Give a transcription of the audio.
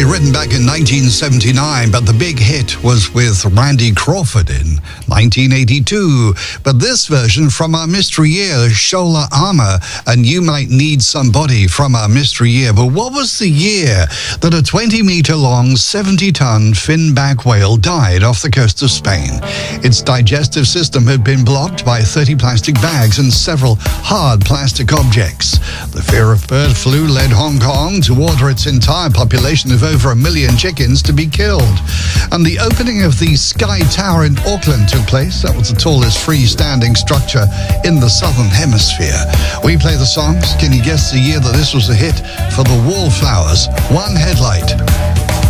originally written back in 1979, but the big hit was with Randy Crawford in 1982. But this version from our mystery year, Shola Ama, and You Might Need Somebody from our mystery year. But what was the year that a 20-meter long, 70-ton finback whale died off the coast of Spain? Its digestive system had been blocked by 30 plastic bags and several hard plastic objects. The fear of bird flu led Hong Kong to order its entire population of over 1 million chickens to be killed. And the opening of the Sky Tower in Auckland took place. That was the tallest freestanding structure in the Southern Hemisphere. We play the songs. Can you guess the year that this was a hit? For the Wallflowers, One Headlight.